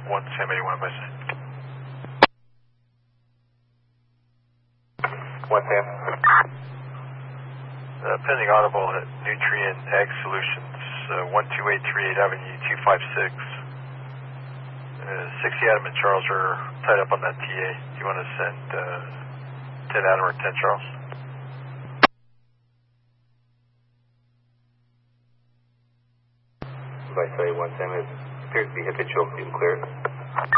1 Sam 81 by Sam. 1 Sam. Pending audible at Nutrient Ag Solutions, 12838 Avenue 256. 60 Adam and Charles are tied up on that TA. Do you want to send 10 Adam or 10 Charles? By 1 Sam, it appears to be habitual. You can clear it.